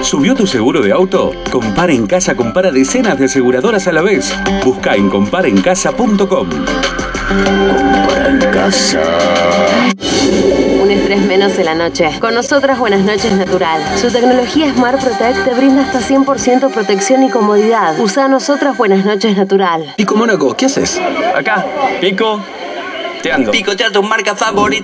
¿Subió tu seguro de auto? Compara en Casa compara decenas de aseguradoras a la vez. Busca en comparaencasa.com. Compara en Casa. Un estrés menos en la noche. Con nosotras Buenas Noches Natural. Su tecnología Smart Protect te brinda hasta 100% protección y comodidad. Usa Nosotras Buenas Noches Natural. Pico Mónaco, ¿qué haces? Acá, pico, teando. Picotea tu marca favorita.